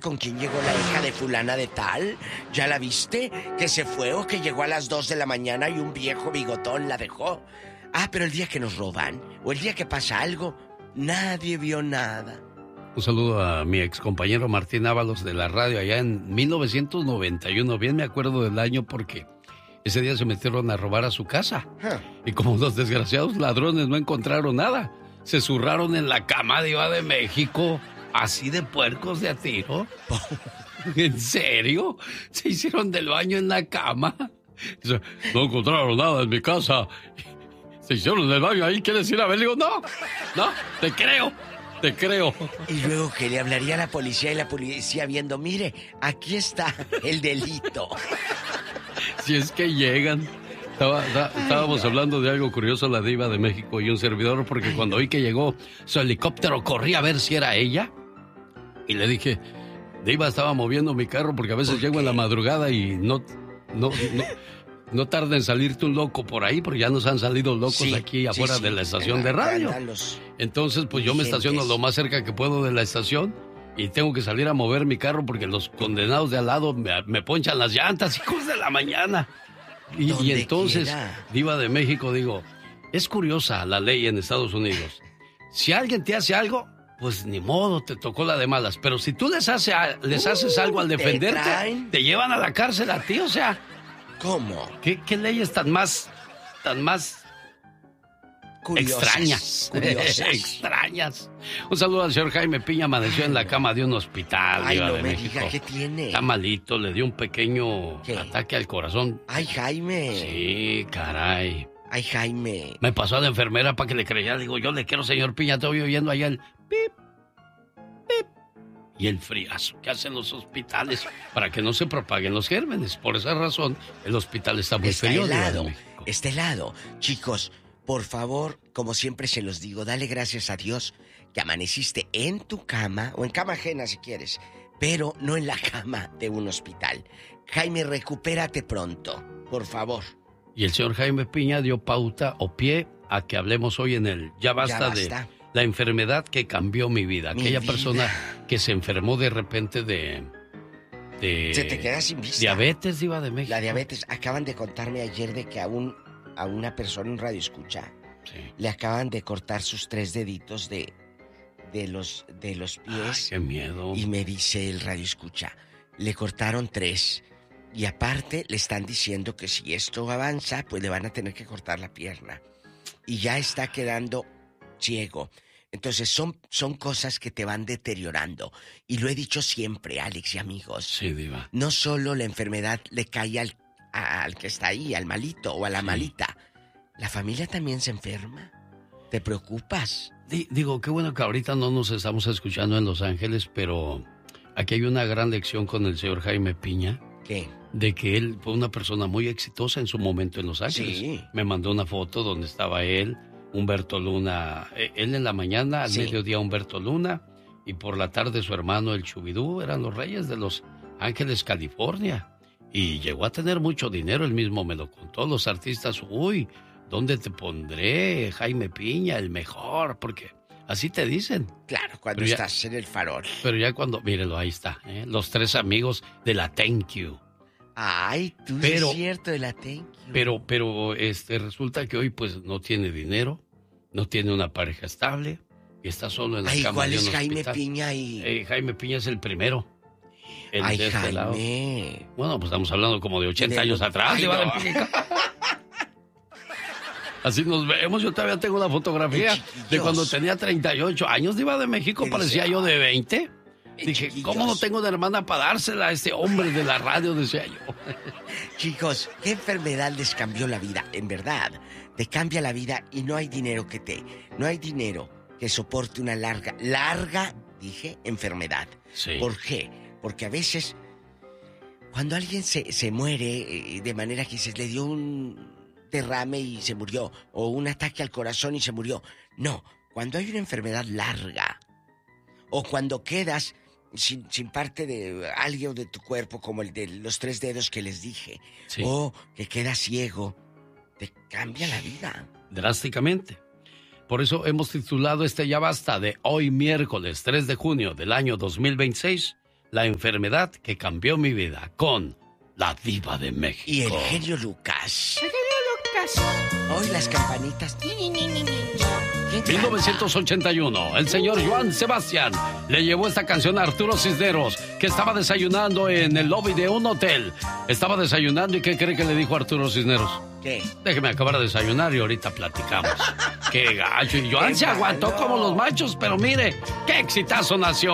con quién llegó la hija de fulana de tal? ¿Ya la viste? ¿Que se fue o que llegó a las 2 de la mañana y un viejo bigotón la dejó? Ah, pero el día que nos roban o el día que pasa algo, nadie vio nada. Un saludo a mi ex compañero Martín Ábalos de la radio allá en 1991. Bien me acuerdo del año porque ese día se metieron a robar a su casa. Y como los desgraciados ladrones no encontraron nada, se zurraron en la cama de Diva de México, así de puercos de a tiro. ¿En serio? ¿Se hicieron del baño en la cama? No encontraron nada en mi casa. Se hicieron del baño ahí, ¿quieres ir a ver? Le digo, no, te creo. Y luego que le hablaría a la policía y la policía viendo, mire, aquí está el delito. Si es que llegan. Estábamos hablando de algo curioso, la Diva de México y un servidor, porque cuando oí que llegó su helicóptero, corrí a ver si era ella. Y le dije, Diva, estaba moviendo mi carro porque a veces llego en la madrugada y no tarda en salirte un loco por ahí, porque ya nos han salido locos aquí afuera de la estación de radio. Entonces, pues yo me estaciono lo más cerca que puedo de la estación y tengo que salir a mover mi carro porque los condenados de al lado me ponchan las llantas, hijos de la mañana. Y entonces, Diva de México, digo, es curiosa la ley en Estados Unidos. Si alguien te hace algo, pues ni modo, te tocó la de malas. Pero si tú les haces algo al defenderte, te llevan a la cárcel a ti, o sea... ¿Cómo? ¿Qué leyes tan más curiosas, extrañas? Un saludo al señor Jaime Piña, amaneció en la cama de un hospital. Ay, Diva no de me México. diga, ¿qué tiene? Está malito, le dio un pequeño ataque al corazón. Ay, Jaime. Sí, caray. Ay, Jaime. Me pasó a la enfermera para que le creyera. Digo, yo le quiero, señor Piña, estoy oyendo allá el pip, pip. Y el friazo que hacen los hospitales para que no se propaguen los gérmenes. Por esa razón, el hospital está muy frío. Está helado. Chicos, por favor, como siempre se los digo, dale gracias a Dios que amaneciste en tu cama, o en cama ajena si quieres, pero no en la cama de un hospital. Jaime, recupérate pronto, por favor. Y el señor Jaime Piña dio pauta o pie a que hablemos hoy en el Ya Basta de la enfermedad que cambió mi vida. Aquella persona que se enfermó de repente de se te queda sin vista. Diabetes, Diva de México. La diabetes. Acaban de contarme ayer de que a una persona en radio escucha le acaban de cortar sus 3 deditos de los pies. Ay, qué miedo. Y me dice el radio escucha, le cortaron 3. Y aparte le están diciendo que si esto avanza, pues le van a tener que cortar la pierna. Y ya está quedando ciego. Entonces son cosas que te van deteriorando. Y lo he dicho siempre, Alex y amigos. Sí, Diva. No solo la enfermedad le cae al que está ahí, al malito o a la malita. La familia también se enferma. ¿Te preocupas? Digo, qué bueno que ahorita no nos estamos escuchando en Los Ángeles, pero aquí hay una gran lección con el señor Jaime Piña. ¿Qué? De que él fue una persona muy exitosa en su momento en Los Ángeles. Sí. Me mandó una foto donde estaba él, Humberto Luna, él en la mañana, al mediodía Humberto Luna, y por la tarde su hermano el Chubidú, eran los reyes de Los Ángeles, California. Y llegó a tener mucho dinero, él mismo me lo contó. Los artistas, uy, ¿dónde te pondré? Jaime Piña, el mejor, porque así te dicen. Claro, cuando estás en el farol. Pero ya cuando, mírelo, ahí está, los 3 amigos de la Thank You. Ay, tú es cierto de la Thank You. Pero resulta que hoy pues no tiene dinero, no tiene una pareja estable y está solo en la cama ¿cuál de un es Jaime hospital. Piña ahí? Jaime Piña es el primero. Ay, de este Jaime. lado. Bueno, pues estamos hablando como de 80 años atrás. Ay, no. Así nos vemos. Yo todavía tengo la fotografía de cuando tenía 38 años. Diva de México, parecía yo de 20. Dije, ¿cómo no tengo una hermana para dársela a este hombre de la radio? Decía yo. Chicos, ¿qué enfermedad les cambió la vida? En verdad, te cambia la vida y no hay dinero no hay dinero que soporte una larga, dije, enfermedad. Sí. ¿Por qué? Porque a veces, cuando alguien se muere de manera que se le dio un derrame y se murió, o un ataque al corazón y se murió. No, cuando hay una enfermedad larga, o cuando quedas sin parte de algo de tu cuerpo, como el de los 3 dedos que les dije, o que quedas ciego, te cambia la vida. Drásticamente. Por eso hemos titulado Ya Basta de hoy miércoles 3 de junio del año 2026, La enfermedad que cambió mi vida, con la Diva de México. Y el genio Lucas. El genio Lucas. Hoy las campanitas. 1981, el señor Joan Sebastián le llevó esta canción a Arturo Cisneros, que estaba desayunando en el lobby de un hotel. Estaba desayunando y ¿qué cree que le dijo Arturo Cisneros? ¿Qué? Déjeme acabar de desayunar y ahorita platicamos. ¡Qué gacho! Y Joan se aguantó como los machos, pero mire, ¡qué exitazo nació!